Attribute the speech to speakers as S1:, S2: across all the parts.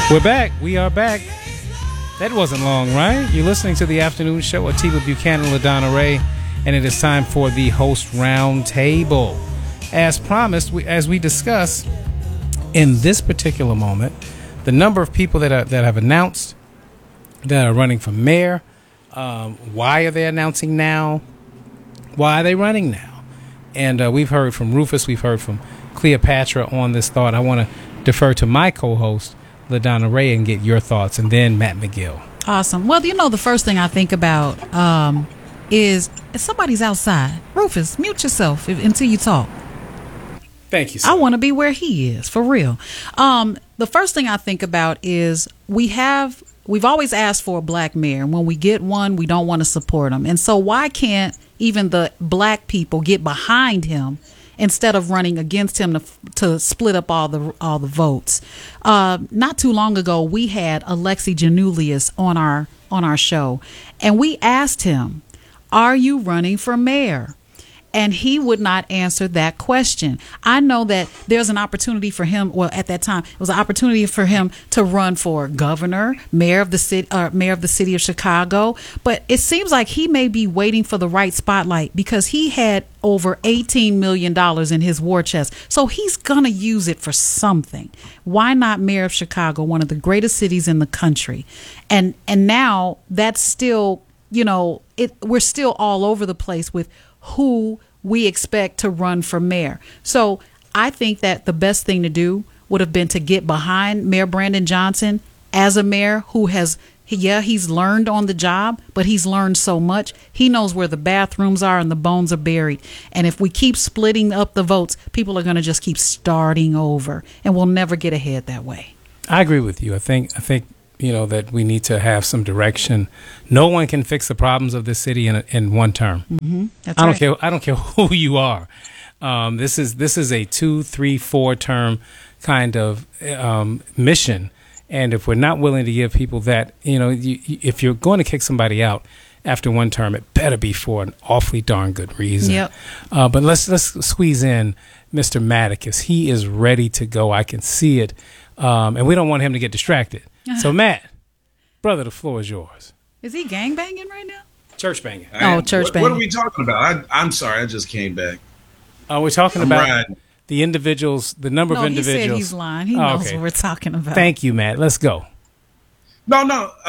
S1: We're back. We are back. That wasn't long, right? You're listening to the afternoon show with Tiva Buchanan, LaDonna Ray, and it is time for the host round table. As promised, as we discuss in this particular moment, the number of people that have announced that are running for mayor. Why are they announcing now? Why are they running now? And we've heard from Rufus, we've heard from Cleopatra on this thought. I want to defer to my co-host, LaDonna Ray, and get your thoughts, and then Matt McGill.
S2: Awesome. Well, the first thing I think about is if somebody's outside. Rufus, mute yourself until you talk.
S1: Thank you, sir.
S2: I want to be where he is, for real. The first thing I think about is we've always asked for a black mayor. And when we get one, we don't want to support him. And so why can't even the black people get behind him instead of running against him to split up all the votes? Not too long ago, we had Alexi Janulius on our show, and we asked him, "Are you running for mayor?" And he would not answer that question. I know that there's an opportunity for him. Well, at that time, it was an opportunity for him to run for governor, mayor of the city of Chicago. But it seems like he may be waiting for the right spotlight because he had over $18 million in his war chest. So he's going to use it for something. Why not mayor of Chicago, one of the greatest cities in the country? And now that's still, we're still all over the place with who we expect to run for mayor. So I think that the best thing to do would have been to get behind Mayor Brandon Johnson as a mayor who he's learned on the job, but he's learned so much. He knows where the bathrooms are and the bones are buried. And if we keep splitting up the votes, people are going to just keep starting over, and we'll never get ahead that way.
S1: I agree with you. I think that we need to have some direction. No one can fix the problems of this city in one term.
S2: Mm-hmm. That's
S1: I don't
S2: right.
S1: care. I don't care who you are. This is a 2, 3, 4 term kind of mission. And if we're not willing to give people that, if you're going to kick somebody out after one term, it better be for an awfully darn good reason.
S2: Yep.
S1: But let's squeeze in Mr. Matticus. He is ready to go. I can see it. And we don't want him to get distracted. So, Matt, brother, the floor is yours.
S2: Is he gangbanging right now?
S1: Church banging.
S2: Church banging.
S3: What are we talking about? I'm sorry, I just came back.
S1: We're talking about
S3: riding.
S1: the individuals, the number of individuals.
S2: He said he's lying. He knows what we're talking about.
S1: Thank you, Matt. Let's go.
S3: No.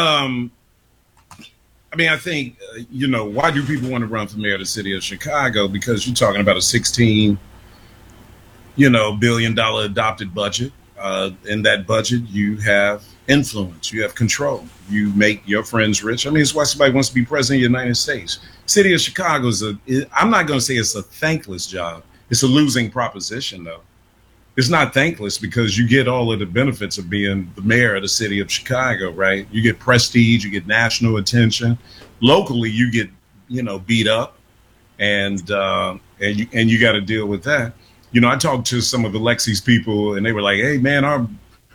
S3: I think, why do people want to run for mayor of the city of Chicago? Because you're talking about a $16, billion adopted budget. In that budget, you have influence, you have control, you make your friends rich. It's why somebody wants to be president of the United States. City of Chicago I'm not going to say it's a thankless job. It's a losing proposition, though. It's not thankless because you get all of the benefits of being the mayor of the city of Chicago, right? You get prestige, you get national attention. Locally, you get, beat up, and you got to deal with that. I talked to some of Alexi's people, and they were like, "Hey, man,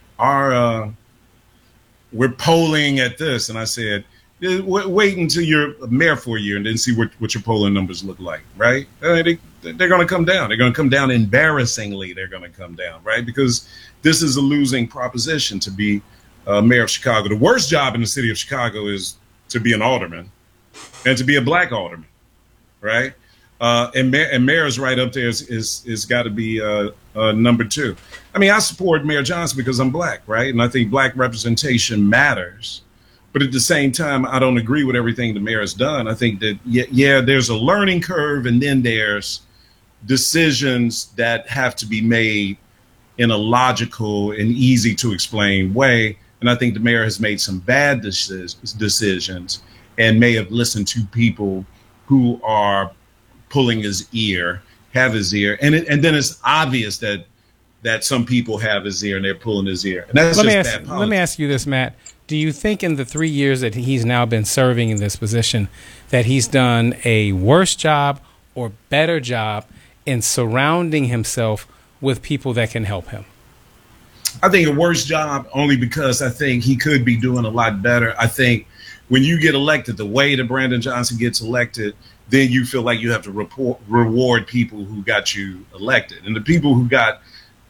S3: we're polling at this," and I said, "Wait until you're mayor for a year and then see what your polling numbers look like, right? They're going to come down. They're going to come down embarrassingly. They're going to come down, right? Because this is a losing proposition to be mayor of Chicago. The worst job in the city of Chicago is to be an alderman, and to be a black alderman, right? And mayor's right up there is got to be number 2. I support Mayor Johnson because I'm black, right? And I think black representation matters. But at the same time, I don't agree with everything the mayor has done. I think that, there's a learning curve, and then there's decisions that have to be made in a logical and easy to explain way. And I think the mayor has made some bad decisions and may have listened to people who are pulling his ear, have his ear, and then it's obvious that some people have his ear and they're pulling his ear. And that's bad politics.
S1: Let me ask you this, Matt. Do you think in the 3 years that he's now been serving in this position that he's done a worse job or better job in surrounding himself with people that can help him?
S3: I think a worse job only because I think he could be doing a lot better. I think when you get elected, the way that Brandon Johnson gets elected, then you feel like you have to reward people who got you elected. And the people who got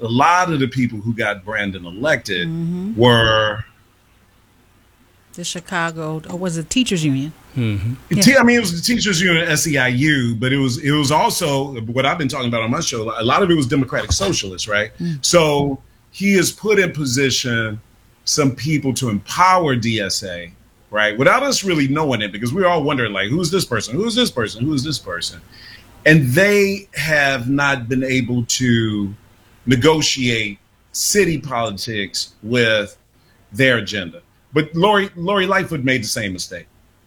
S3: a lot of the people who got Brandon elected were
S2: the Chicago, or was it Teachers Union?
S1: Mm-hmm.
S2: Yeah.
S3: I mean, it was the teachers union, SEIU, but it was also what I've been talking about on my show. A lot of it was Democratic Socialists, right? So he has put in position some people to empower DSA, right, without us really knowing it, because we're all wondering, like, who's this person? Who's this person? Who's this person? And they have not been able to negotiate city politics with their agenda. But Lori Lightfoot made the same mistake.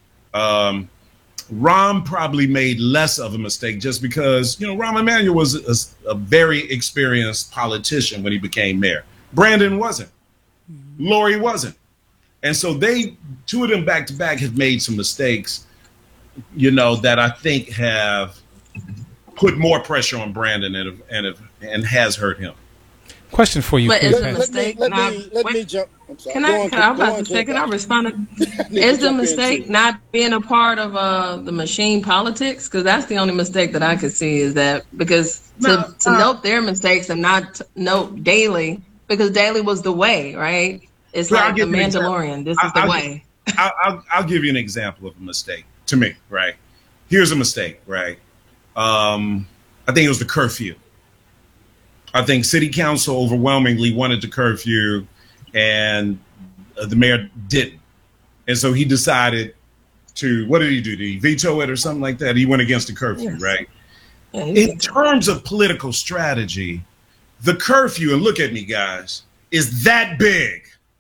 S3: Rahm probably made less of a mistake just because, Rahm Emanuel was a very experienced politician when he became mayor. Brandon wasn't. Lori wasn't. And so two of them back to back have made some mistakes, that I think have put more pressure on Brandon and has hurt him.
S1: Question for you,
S4: but
S1: Chris.
S4: is the mistake?
S5: Let me jump. I'm sorry.
S4: Can I respond? Is the mistake not being a part of the machine politics? Because that's the only mistake that I could see, is that because to note their mistakes and not note Daley, because Daley was the way, right? It's like the Mandalorian. This is the way.
S3: I'll give you an example of a mistake to me, right? Here's a mistake, right? I think it was the curfew. I think city council overwhelmingly wanted the curfew, and the mayor didn't. And so he decided to, what did he do? Did he veto it or something like that? He went against the curfew, yes. Right? Yeah, in terms of political strategy, the curfew, and look at me, guys, is that big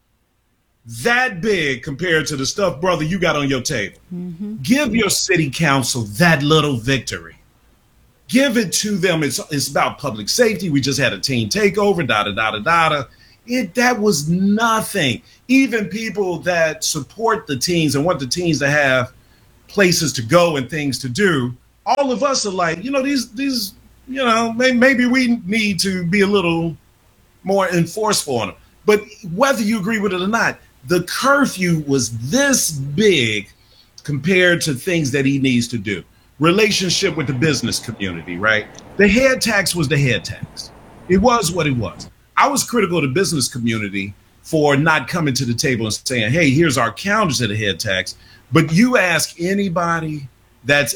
S3: compared to the stuff, brother, you got on your table. Mm-hmm. Give your city council that little victory. Give it to them. It's about public safety. We just had a teen takeover, That was nothing. Even people that support the teens and want the teens to have places to go and things to do, all of us are like, these maybe we need to be a little more enforceful on them. But whether you agree with it or not, the curfew was this big compared to things that he needs to do. Relationship with the business community, right? The head tax was the head tax. It was what it was. I was critical of the business community for not coming to the table and saying, hey, here's our counter to the head tax. But you ask anybody that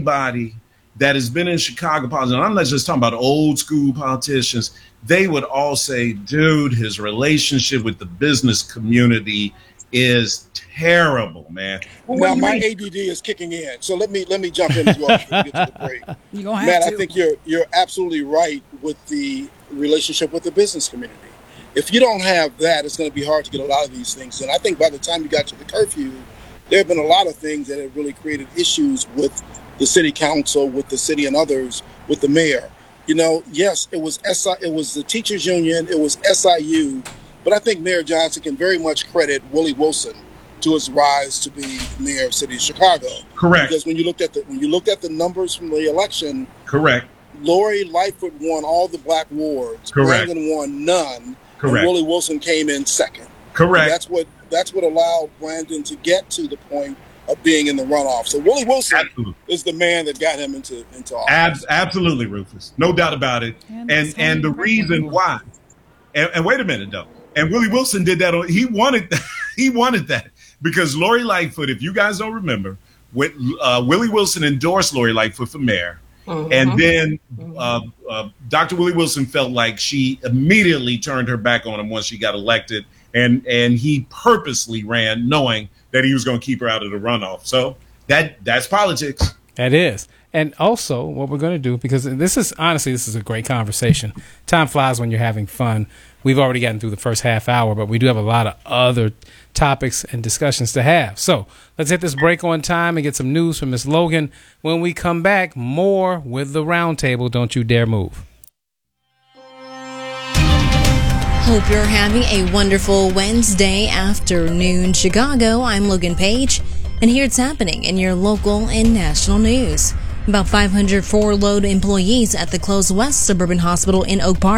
S3: has been in Chicago politics, and I'm not just talking about old school politicians, they would all say, dude, his relationship with the business community is terrible, man.
S5: Now my ADD is kicking in, so let me jump in as well before we get to the break.
S2: You're gonna have to.
S5: I think you're absolutely right with the relationship with the business community. If you don't have that, it's going to be hard to get a lot of these things. And I think by the time you got to the curfew, there have been a lot of things that have really created issues with the city council, with the city and others, with the mayor. Yes, it was the teachers union, it was SIU. But I think Mayor Johnson can very much credit Willie Wilson to his rise to be mayor of the city of Chicago.
S3: Correct.
S5: Because when you looked at the numbers from the election,
S3: correct,
S5: Lori Lightfoot won all the black wards.
S3: Correct.
S5: Brandon won none.
S3: Correct.
S5: And Willie Wilson came in second.
S3: Correct.
S5: And that's what allowed Brandon to get to the point of being in the runoff. So Willie Wilson is the man that got him into office.
S3: Absolutely, Rufus. No doubt about it. And the reason why. And wait a minute though. And Willie Wilson did that. He wanted that because Lori Lightfoot, if you guys don't remember, Willie Wilson endorsed Lori Lightfoot for mayor. Mm-hmm. And then Dr. Willie Wilson felt like she immediately turned her back on him once she got elected. And he purposely ran knowing that he was going to keep her out of the runoff. So that's politics.
S1: That is. And also what we're going to do, because this is a great conversation. Time flies when you're having fun. We've already gotten through the first half hour, but we do have a lot of other topics and discussions to have. So let's hit this break on time and get some news from Ms. Logan. When we come back, more with the Roundtable. Don't you dare move.
S6: Hope you're having a wonderful Wednesday afternoon, Chicago. I'm Logan Page, and here's happening in your local and national news. About 500 furloughed employees at the closed West Suburban Hospital in Oak Park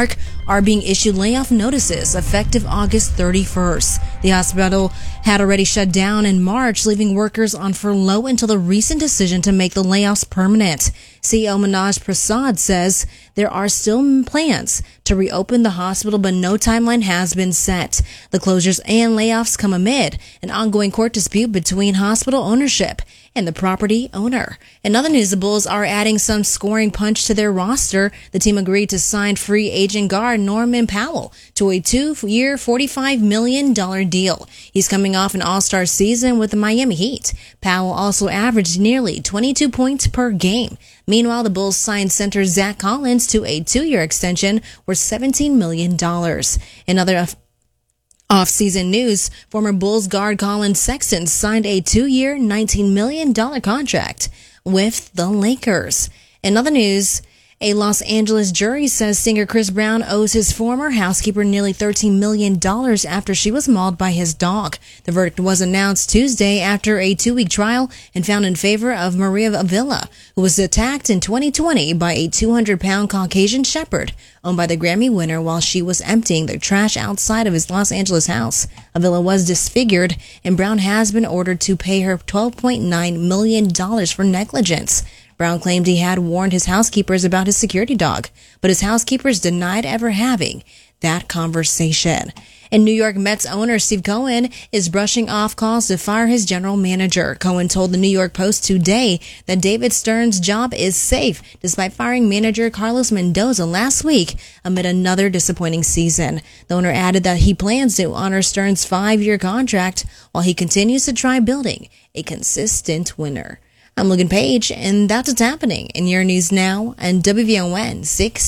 S6: are being issued layoff notices effective August 31st. The hospital had already shut down in March, leaving workers on furlough until the recent decision to make the layoffs permanent. CEO Manoj Prasad says there are still plans to reopen the hospital, but no timeline has been set. The closures and layoffs come amid an ongoing court dispute between hospital ownership and the property owner. In other news, the Bulls are adding some scoring punch to their roster. The team agreed to sign free agent guard Norman Powell to a 2-year, $45 million deal. He's coming off an all-star season with the Miami Heat. Powell also averaged nearly 22 points per game. Meanwhile, the Bulls signed center Zach Collins to a 2-year extension worth $17 million. In other off-season news, former Bulls guard Colin Sexton signed a 2-year, $19 million contract with the Lakers. In other news, a Los Angeles jury says singer Chris Brown owes his former housekeeper nearly $13 million after she was mauled by his dog. The verdict was announced Tuesday after a 2-week trial and found in favor of Maria Avila, who was attacked in 2020 by a 200-pound Caucasian shepherd owned by the Grammy winner while she was emptying the trash outside of his Los Angeles house. Avila was disfigured, and Brown has been ordered to pay her $12.9 million for negligence. Brown claimed he had warned his housekeepers about his security dog, but his housekeepers denied ever having that conversation. And New York Mets owner Steve Cohen is brushing off calls to fire his general manager. Cohen told the New York Post today that David Stern's job is safe, despite firing manager Carlos Mendoza last week amid another disappointing season. The owner added that he plans to honor Stern's 5-year contract while he continues to try building a consistent winner. I'm Logan Page, and that's what's happening in your news now and WVON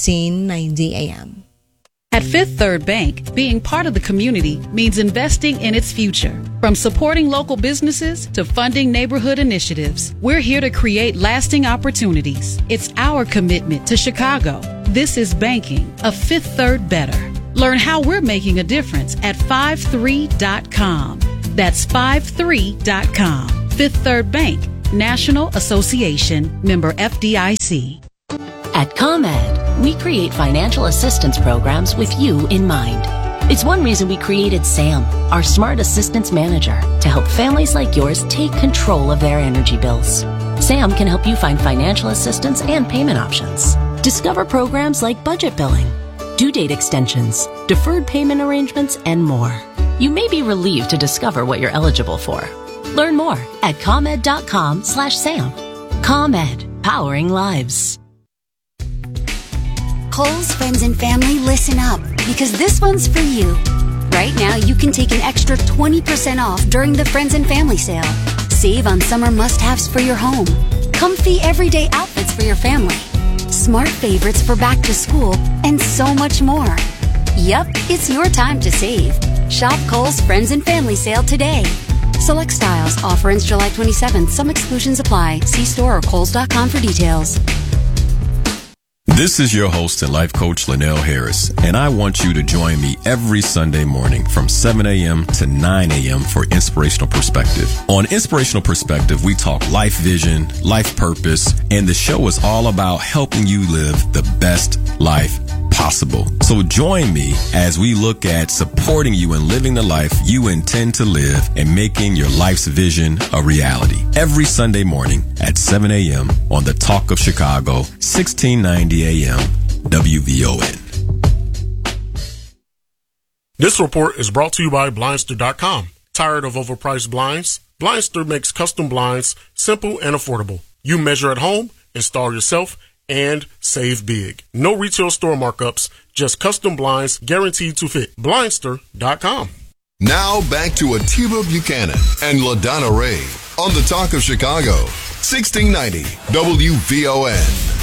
S6: 1690 AM.
S2: At Fifth Third Bank, being part of the community means investing in its future. From supporting local businesses to funding neighborhood initiatives, we're here to create lasting opportunities. It's our commitment to Chicago. This is banking, a Fifth Third better. Learn how we're making a difference at 53.com. That's 53.com. Fifth Third Bank, National Association, member FDIC.
S7: At ComEd, we create financial assistance programs with you in mind. It's one reason we created SAM, our Smart Assistance Manager, to help families like yours take control of their energy bills. SAM can help you find financial assistance and payment options. Discover programs like budget billing, due date extensions, deferred payment arrangements, and more. You may be relieved to discover what you're eligible for. Learn more at ComEd.com/SAM. ComEd, powering lives.
S8: Kohl's friends and family, listen up, because this one's for you. Right now, you can take an extra 20% off during the Friends and Family sale. Save on summer must-haves for your home, comfy everyday outfits for your family, smart favorites for back to school, and so much more. Yep, it's your time to save. Shop Kohl's Friends and Family sale today. Select styles. Offer ends July 27th. Some exclusions apply. See store or Kohls.com for details.
S9: This is your host and life coach, Linnell Harris, and I want you to join me every Sunday morning from 7 a.m. to 9 a.m. for Inspirational Perspective. On Inspirational Perspective, we talk life vision, life purpose, and the show is all about helping you live the best life possible. So join me as we look at supporting you in living the life you intend to live and making your life's vision a reality. Every Sunday morning at 7 a.m. on the Talk of Chicago, 1690 a.m. WVON.
S10: This report is brought to you by Blindster.com. Tired of overpriced blinds? Blindster makes custom blinds simple and affordable. You measure at home, install yourself, and save big. No retail store markups, just custom blinds guaranteed to fit. Blindster.com.
S11: Now back to Atiba Buchanan and LaDonna Ray on the Talk of Chicago, 1690 WVON.